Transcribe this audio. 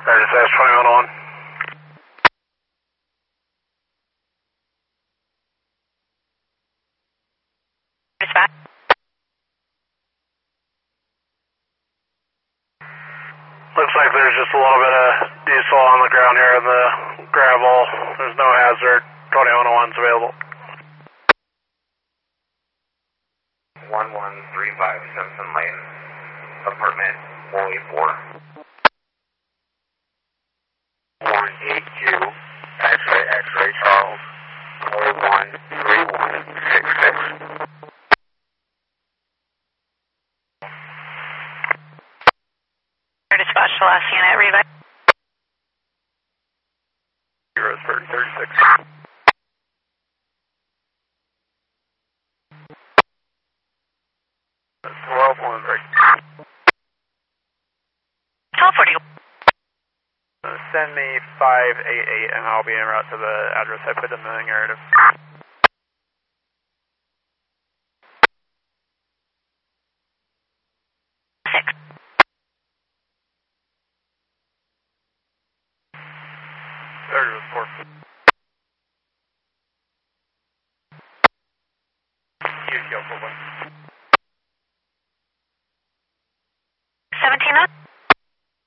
Roger, SAS 2101. Dispatch. Looks like there's just a little bit of diesel on the ground here in the gravel. There's no hazard. 2101's available. 1135 Simpson Lane, apartment 484. 182, X-ray Charles, 413166. Dispatch to last unit, revive. Roseburg 36. That's 12-1 break. 1240. Send me 588 and I'll be en route to the address I put in the narrative. Six. There goes 4. You go for one.